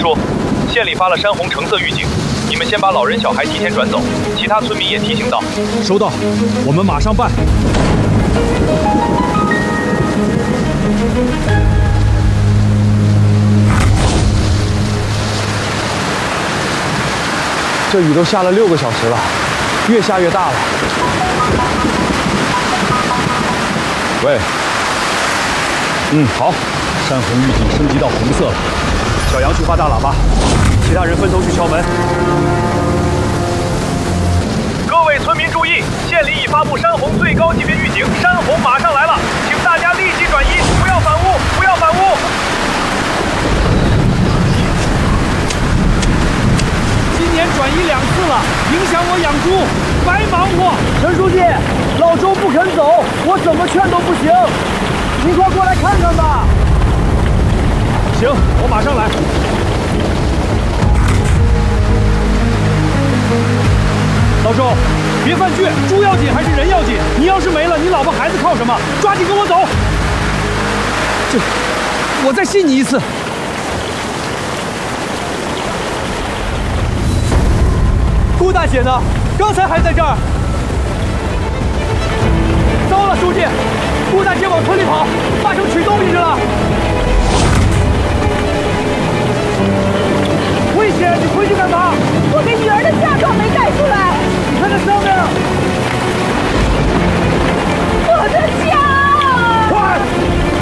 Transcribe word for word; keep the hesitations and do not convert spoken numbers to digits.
说，县里发了山洪橙色预警，你们先把老人小孩提前转走，其他村民也提醒到。 收到，我们马上办。这雨都下了六个小时了，越下越大了。喂，嗯，好，山洪预警升级到红色了。小杨去发大喇叭，其他人分头去敲门。 各位村民注意，县里已发布山洪最高级别预警，山洪马上来了，请大家立即转移，不要反屋，不要反屋。 今年转移两次了，影响我养猪，白忙活。 陈书记，老周不肯走，我怎么劝都不行，您快过来看看吧。 行，我马上来。老周，别犯倔，猪要紧还是人要紧？你要是没了，你老婆孩子靠什么？抓紧跟我走。这，我再信你一次。顾大姐呢？刚才还在这儿。糟了，书记，顾大姐往村里跑，八成取东西去了。